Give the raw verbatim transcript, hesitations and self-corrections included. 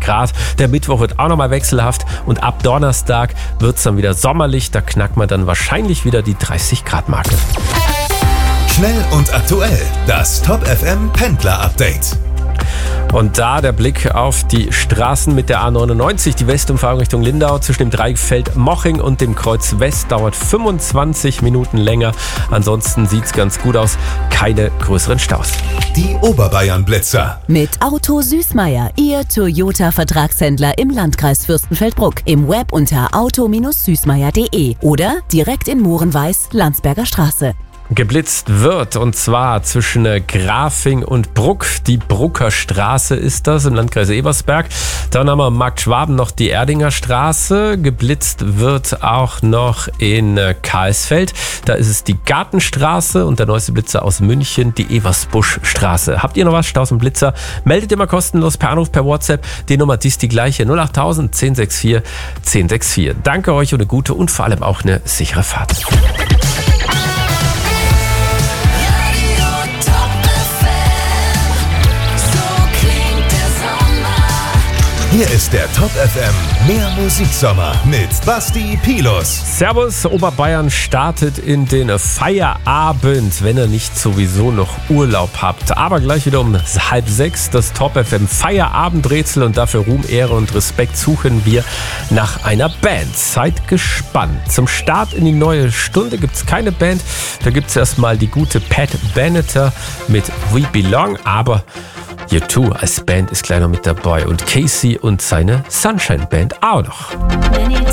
Grad. Der Mittwoch wird auch nochmal wechselhaft und ab Donnerstag wird es dann wieder sommerlich. Da knackt man dann wahrscheinlich wieder die dreißig Grad Marke. Schnell und aktuell, das Top F M Pendler Update. Und da der Blick auf die Straßen mit der A neunundneunzig, die Westumfahrung Richtung Lindau zwischen dem Dreieckfeld Moching und dem Kreuz West dauert fünfundzwanzig Minuten länger. Ansonsten sieht es ganz gut aus, keine größeren Staus. Die Oberbayern-Blitzer. Mit Auto Süßmeier, Ihr Toyota-Vertragshändler im Landkreis Fürstenfeldbruck. Im Web unter auto süßmeier punkt de oder direkt in Mohrenweiß, Landsberger Straße. Geblitzt wird, und zwar zwischen Grafing und Bruck. Die Brucker Straße ist das im Landkreis Ebersberg. Dann haben wir am Markt Schwaben noch die Erdinger Straße. Geblitzt wird auch noch in Karlsfeld. Da ist es die Gartenstraße und der neueste Blitzer aus München, die Eversbusch Straße. Habt ihr noch was? Staus und Blitzer? Meldet immer kostenlos per Anruf, per WhatsApp. Die Nummer, die ist die gleiche. null achttausend, zehn sechs vier, zehn sechs vier. Danke euch und eine gute und vor allem auch eine sichere Fahrt. Hier ist der Top F M Mehr Musiksommer mit Basti Pilus. Servus, Oberbayern startet in den Feierabend, wenn ihr nicht sowieso noch Urlaub habt. Aber gleich wieder um halb sechs das Top F M Feierabendrätsel und dafür Ruhm, Ehre und Respekt suchen wir nach einer Band. Seid gespannt. Zum Start in die neue Stunde gibt es keine Band. Da gibt es erstmal die gute Pat Benatar mit We Belong, aber U zwei als Band ist gleich noch mit dabei und Casey und seine Sunshine Band auch noch.